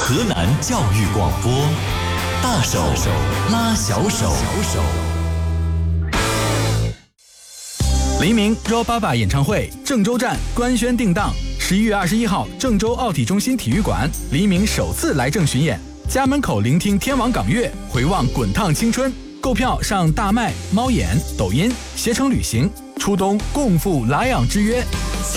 河南教育广播，大手拉小手。 黎明 RAW 爸爸演唱会郑州站官宣定档，11月21号郑州奥体中心体育馆，黎明首次来郑巡演，家门口聆听天王港乐，回望滚烫青春。购票上大麦、猫眼、抖音携程旅行，初冬共赴莱昂之约。